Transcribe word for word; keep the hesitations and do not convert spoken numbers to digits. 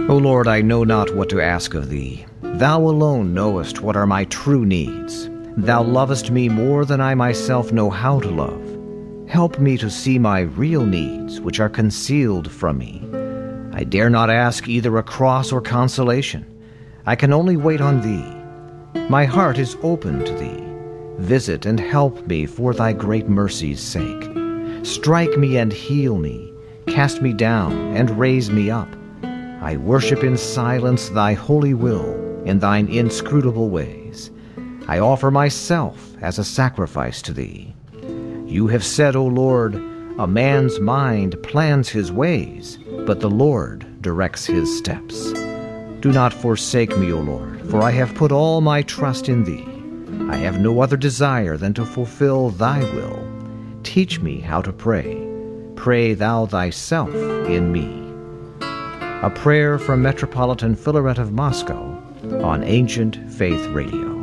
O Lord, I know not what to ask of Thee. Thou alone knowest what are my true needs. Thou lovest me more than I myself know how to love. Help me to see my real needs, which are concealed from me. I dare not ask either a cross or consolation. I can only wait on Thee. My heart is open to Thee. Visit and help me for Thy great mercy's sake. Strike me and heal me. Cast me down and raise me up. I worship in silence Thy holy will in Thine inscrutable ways. I offer myself as a sacrifice to Thee. You have said, O Lord, a man's mind plans his ways, but the Lord directs his steps. Do not forsake me, O Lord, for I have put all my trust in Thee. I have no other desire than to fulfill Thy will. Teach me how to pray. Pray Thou Thyself in me. A prayer from Metropolitan Philaret of Moscow on Ancient Faith Radio.